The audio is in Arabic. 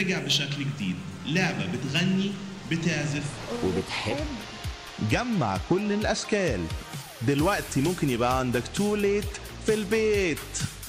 رجع بشكل جديد، لعبة بتغني بتعزف وبتحب. جمع كل الأشكال. دلوقتي ممكن يبقى عندك توليت في البيت.